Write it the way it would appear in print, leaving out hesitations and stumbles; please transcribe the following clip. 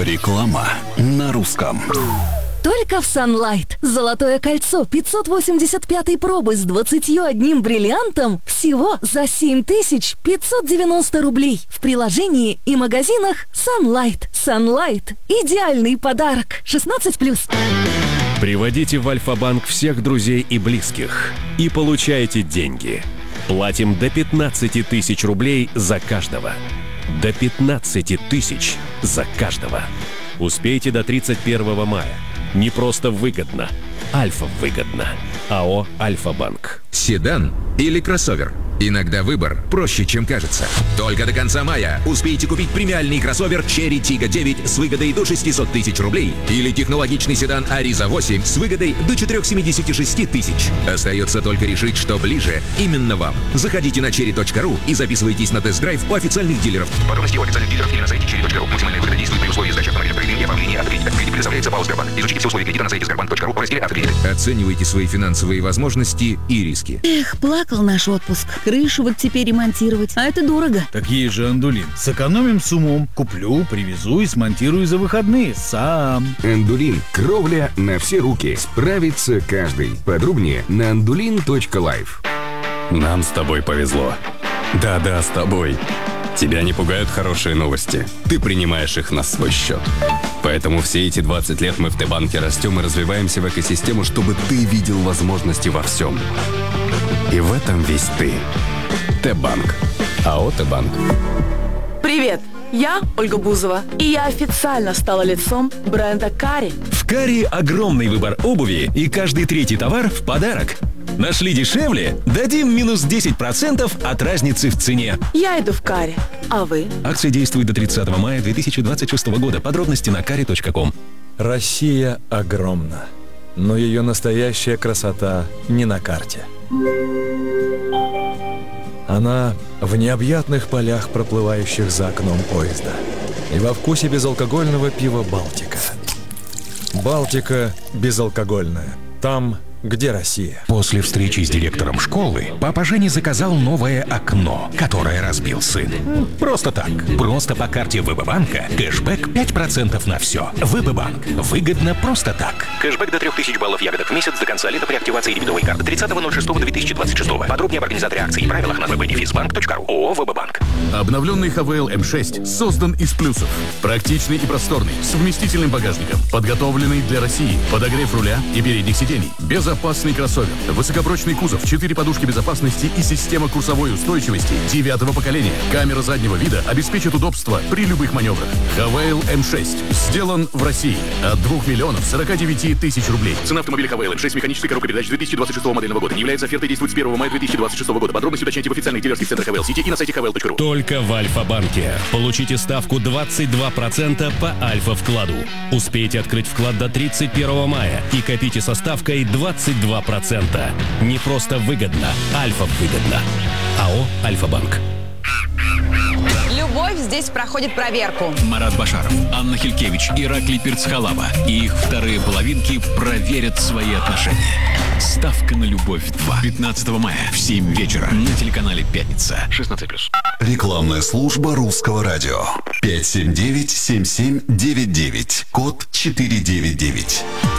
Реклама на русском. Только в Sunlight. Золотое кольцо 585 пробы с 21 бриллиантом всего за 7590 рублей. В приложении и магазинах Sunlight. Sunlight. Идеальный подарок. 16+. Приводите в Альфа-банк всех друзей и близких и получайте деньги. Платим до 15 тысяч рублей за каждого. До 15 тысяч за каждого. Успейте до 31 мая. Не просто выгодно. Альфа выгодно. АО «Альфа-банк». Седан или кроссовер? Иногда выбор проще, чем кажется. Только до конца мая успейте купить премиальный кроссовер Cherry Tiggo 9 с выгодой до 600 тысяч рублей или технологичный седан Ariza 8 с выгодой до 476 тысяч. Остается только решить, что ближе именно вам. Заходите на cherry.ru и записывайтесь на тест-драйв у официальных дилеров. Подробности у официальных дилеров или на сайте cherry.ru. Максимальная выгода действует при условии сдачи автомобиля в кредит и оформления открытия. Кредит предоставляется ПАО «Сбербанк». Изучите все условия кредита на сайте sberbank.ru в разделе «Открытие». Оценивайте свои финансовые возможности и риски. Эх, плакал наш отпуск. Крышу вот теперь ремонтировать, а это дорого. Так есть же Андулин. Сэкономим с умом. Куплю, привезу и смонтирую за выходные сам. Андулин. Кровля на все руки. Справится каждый. Подробнее на andulin.life. Нам с тобой повезло. Да-да, с тобой. Тебя не пугают хорошие новости. Ты принимаешь их на свой счет. Поэтому все эти 20 лет мы в Т-банке растем и развиваемся в экосистему, чтобы ты видел возможности во всем. И в этом весь ты. Т-банк. АО «Т-банк». Привет! Я Ольга Бузова, и я официально стала лицом бренда Кари. В Кари огромный выбор обуви, и каждый третий товар в подарок. Нашли дешевле? Дадим минус 10% от разницы в цене. Я иду в Кари, а вы? Акция действует до 30 мая 2026 года. Подробности на kari.com. Россия огромна, но ее настоящая красота не на карте. Она в необъятных полях, проплывающих за окном поезда, и во вкусе безалкогольного пива «Балтика». «Балтика» безалкогольная. Там, где Россия. После встречи с директором школы папа Женя заказал новое окно, которое разбил сын. Просто так. Просто по карте ВБ-банка кэшбэк 5% на все. ВБ-банк. Выгодно просто так. Кэшбэк до 3000 баллов ягодок в месяц до конца лета при активации дебетовой карты 30.06.2026. Подробнее об организаторе акции и правилах на www.benefisbank.ru. ООО «ВБ-банк». Обновленный ХВЛ М6 создан из плюсов. Практичный и просторный, с вместительным багажником, подготовленный для России, подогрев руля и передних сидений, безопасный кроссовер, высокопрочный кузов, 4 подушки безопасности и система курсовой устойчивости 9-го поколения. Камера заднего вида обеспечит удобство при любых маневрах. ХВЛ М6 сделан в России от 2 миллионов 49 тысяч рублей. Цена автомобиля ХВЛ М6 механической коробкой передач 2026 модельного года. Не является офертой, действует с 1 мая 2026 года. Подробности уточняйте в официальных дилерских центрах ХВЛ сети и на сайте hvl.ru. Только в Альфа-банке. Получите ставку 22% по Альфа-вкладу. Успейте открыть вклад до 31 мая и копите со ставкой 22%. Не просто выгодно, Альфа-выгодно. АО «Альфа-банк». Любовь здесь проходит проверку. Марат Башаров, Анна Хилькевич, Ираклий Перцхалава и их вторые половинки проверят свои отношения. Ставка на любовь 2. 15 мая в 7 вечера на телеканале «Пятница». 16+. Рекламная служба русского радио. 579-7799. Код 499.